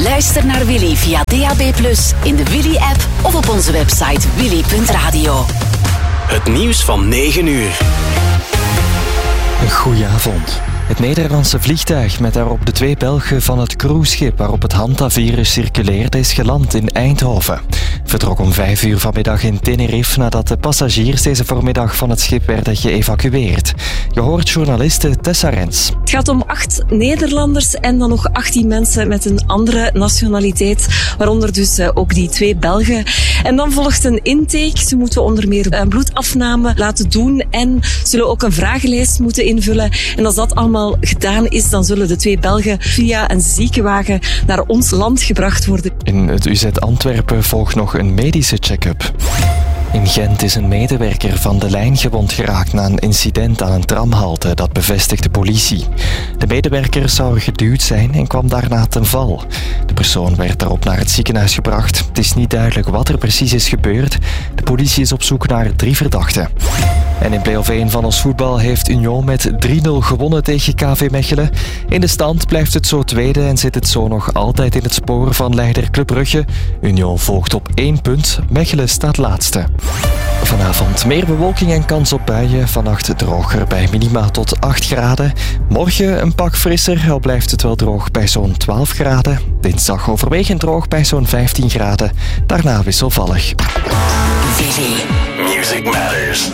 Luister naar Willy via DAB+, in de Willy-app of op onze website willy.radio. Het nieuws van 9 uur. Goedenavond. Het Nederlandse vliegtuig met daarop de 2 Belgen van het cruiseschip waarop het Hantavirus circuleerde is geland in Eindhoven. Vertrok om 5 uur vanmiddag in Tenerife nadat de passagiers deze voormiddag van het schip werden geëvacueerd. Je hoort journaliste Tessa Rens. Het gaat om 8 Nederlanders en dan nog 18 mensen met een andere nationaliteit, waaronder dus ook die 2 Belgen. En dan volgt een intake. Ze moeten onder meer een bloedafname laten doen en zullen ook een vragenlijst moeten invullen. En als dat allemaal gedaan is, dan zullen de 2 Belgen via een ziekenwagen naar ons land gebracht worden. In het UZ Antwerpen volgt nog een medische check-up. In Gent is een medewerker van de lijn gewond geraakt na een incident aan een tramhalte, dat bevestigt de politie. De medewerker zou geduwd zijn en kwam daarna ten val. De persoon werd daarop naar het ziekenhuis gebracht. Het is niet duidelijk wat er precies is gebeurd. De politie is op zoek naar 3 verdachten. En in play-off 1 van ons voetbal heeft Union met 3-0 gewonnen tegen KV Mechelen. In de stand blijft het zo tweede en zit het zo nog altijd in het spoor van leider Club Brugge. Union volgt op 1 punt, Mechelen staat laatste. Vanavond meer bewolking en kans op buien. Vannacht droger bij minima tot 8 graden. Morgen een pak frisser, al blijft het wel droog bij zo'n 12 graden. Dinsdag overwegend droog bij zo'n 15 graden. Daarna wisselvallig. Music Matters.